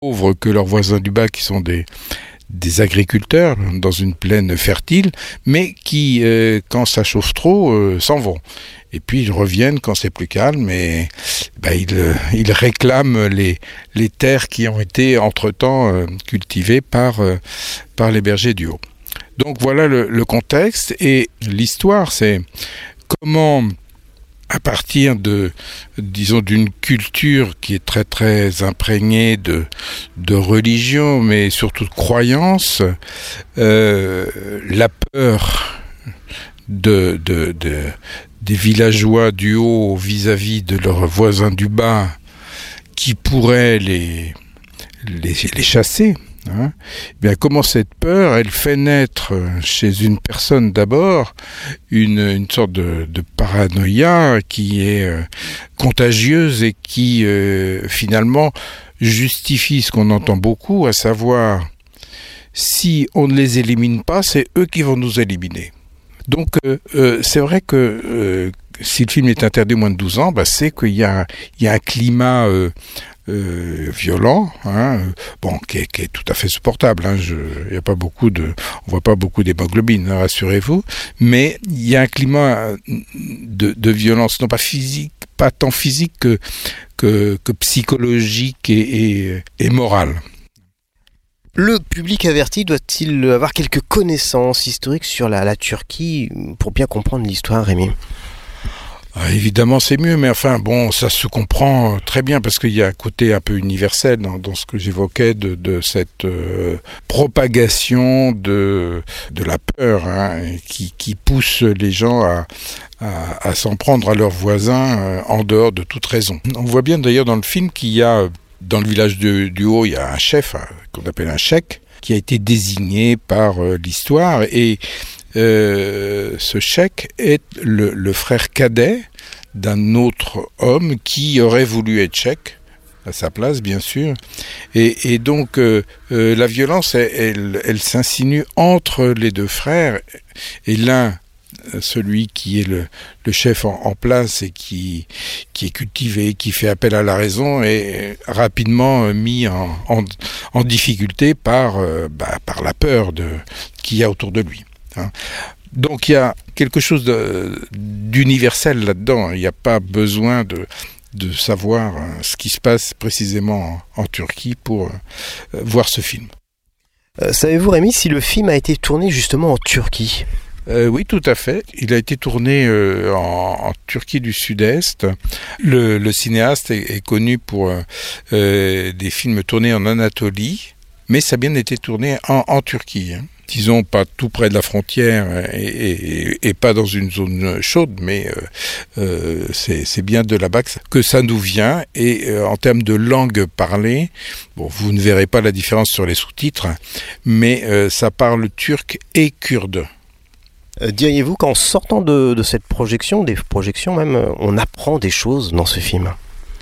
pauvres que leurs voisins du bas qui sont des agriculteurs dans une plaine fertile, mais qui, quand ça chauffe trop, s'en vont. Et puis ils reviennent quand c'est plus calme et ils réclament les terres qui ont été entre-temps cultivées par les bergers du Haut. Donc voilà le contexte et l'histoire, c'est comment, à partir d'une culture qui est très très imprégnée de religion, mais surtout de croyance, la peur des villageois du Haut vis-à-vis de leurs voisins du bas qui pourraient les chasser. Hein, bien, comment cette peur, elle fait naître chez une personne d'abord une sorte de paranoïa qui est contagieuse et qui finalement justifie ce qu'on entend beaucoup, à savoir si on ne les élimine pas, c'est eux qui vont nous éliminer. Donc c'est vrai que si le film est interdit aux moins de 12 ans, c'est qu'il y a un climat violent, hein, qui est tout à fait supportable. Hein, on voit pas beaucoup d'hémoglobine, hein, rassurez-vous, mais il y a un climat de violence, non pas physique, pas tant physique que psychologique et morale. Le public averti doit-il avoir quelques connaissances historiques sur la Turquie pour bien comprendre l'histoire, Rémi ? Évidemment, c'est mieux, mais enfin, ça se comprend très bien parce qu'il y a un côté un peu universel dans ce que j'évoquais de cette propagation de la peur, hein, qui pousse les gens à s'en prendre à leurs voisins en dehors de toute raison. On voit bien d'ailleurs dans le film qu'il y a, dans le village du Haut, il y a un chef qu'on appelle un cheikh qui a été désigné par l'histoire et ce cheikh est le frère cadet d'un autre homme qui aurait voulu être cheikh à sa place, bien sûr. Et donc la violence, elle s'insinue entre les deux frères. Et l'un, celui qui est le chef en place et qui est cultivé, qui fait appel à la raison, est rapidement mis en difficulté par la peur qu'il y a autour de lui. Hein. Donc il y a quelque chose d'universel là-dedans. Il n'y a pas besoin de savoir ce qui se passe précisément en Turquie pour voir ce film. Savez-vous, Rémi, si le film a été tourné justement en Turquie ? Oui, tout à fait. Il a été tourné en Turquie du Sud-Est. Le cinéaste est connu pour des films tournés en Anatolie, mais ça a bien été tourné en Turquie. Hein. Disons pas tout près de la frontière et pas dans une zone chaude, mais c'est bien de là-bas que ça nous vient. Et en termes de langue parlée, vous ne verrez pas la différence sur les sous-titres, mais ça parle turc et kurde. Diriez-vous qu'en sortant de cette projection, des projections même, on apprend des choses dans ce film ?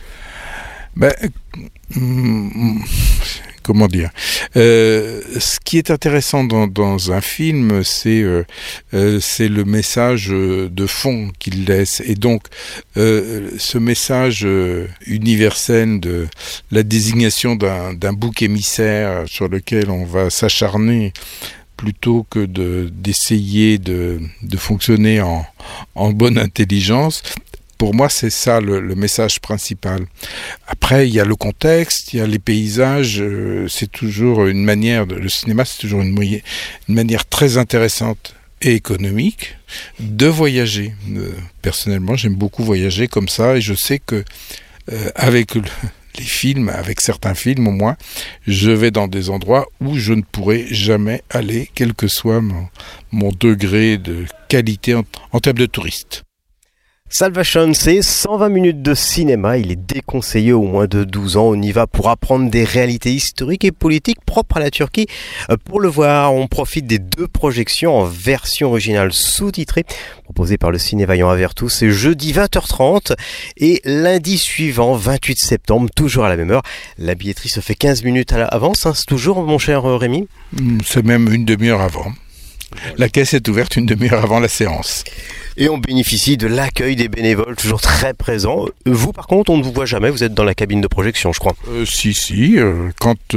Comment dire ? Ce qui est intéressant dans un film, c'est le message de fond qu'il laisse. Et donc, ce message universel de la désignation d'un bouc émissaire sur lequel on va s'acharner plutôt que d'essayer de fonctionner en bonne intelligence. Pour moi, c'est ça le message principal. Après, il y a le contexte, il y a les paysages. C'est toujours une manière, le cinéma, c'est toujours une manière très intéressante et économique de voyager. Personnellement, j'aime beaucoup voyager comme ça, et je sais que avec les films, avec certains films au moins, je vais dans des endroits où je ne pourrai jamais aller, quel que soit mon degré de qualité en termes de touriste. Salvation, c'est 120 minutes de cinéma. Il est déconseillé aux moins de 12 ans. On y va pour apprendre des réalités historiques et politiques propres à la Turquie. Pour le voir, on profite des 2 projections en version originale sous-titrée proposées par le Ciné Vaillant à Vertou. C'est jeudi 20h30 et lundi suivant, 28 septembre, toujours à la même heure. La billetterie se fait 15 minutes à l'avance. C'est toujours, mon cher Rémi ? C'est même une demi-heure avant. La caisse est ouverte une demi-heure avant la séance. Et on bénéficie de l'accueil des bénévoles, toujours très présents. Vous, par contre, on ne vous voit jamais, vous êtes dans la cabine de projection, je crois. Si, quand